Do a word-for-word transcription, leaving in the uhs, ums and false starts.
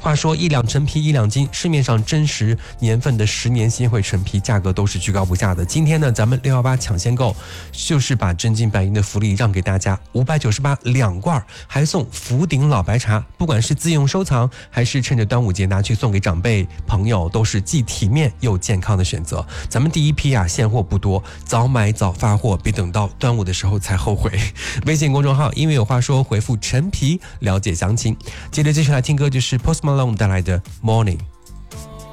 话说一两陈皮一两斤，市面上真实年份的十年鲜惠陈皮价格都是居高不下的。今天呢，咱们六一八抢先购就是把真金白银的福利让给大家，五百九十八两罐，还送福鼎老白茶。不管是自用收藏，还是趁着端午节拿去送给长辈朋友，都是既体面又健康的选择。咱们第一批啊，现货不多，早买早发货，别等到端午的时候才后悔。微信公众号因为有话说，回复陈皮了解详情。接着继续来听歌，就是 Post Malone 带来的 Morning。